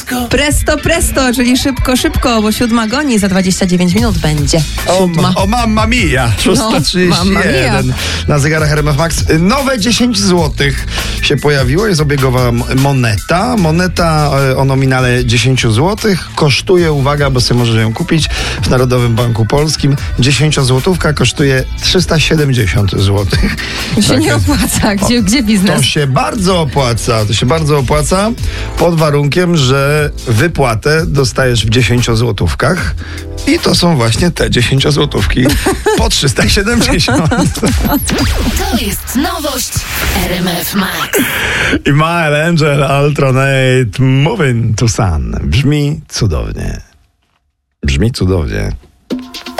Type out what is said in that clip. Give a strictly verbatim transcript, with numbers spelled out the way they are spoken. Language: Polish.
Wszystko. Presto, presto, czyli szybko, szybko, bo siódma goni, za dwadzieścia dziewięć minut będzie O, siódma. o mamma mia, szósta trzydzieści jeden na zegarach R M F Max. Nowe dziesięć złotych się pojawiło, jest obiegowa moneta. Moneta o nominale dziesięć złotych kosztuje, uwaga, bo sobie możesz ją kupić w Narodowym Banku Polskim. dziesięciozłotówka kosztuje trzysta siedemdziesiąt złotych. To się nie opłaca, gdzie, gdzie biznes? To się bardzo opłaca, to się bardzo opłaca pod warunkiem, że wypłatę dostajesz w dziesięciozłotówkach i to są właśnie te dziesięciozłotówki po trzysta siedemdziesiąt. To jest nowość R M F Max. Immanuel Angel, Altronate, Moving to Sun. Brzmi cudownie. Brzmi cudownie.